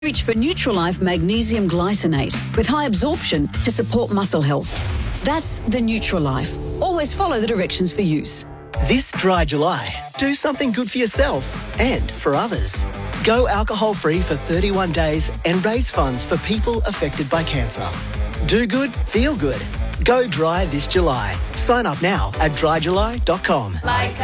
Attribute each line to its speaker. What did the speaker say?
Speaker 1: Reach for Nutrilife Magnesium Glycinate with high absorption to support muscle health. That's the Nutrilife. Always follow the directions for use.
Speaker 2: This dry July, do something good for yourself and for others. Go alcohol-free for 31 days and raise funds for people affected by cancer. Do good, feel good. Go dry this July. Sign up now at dryjuly.com.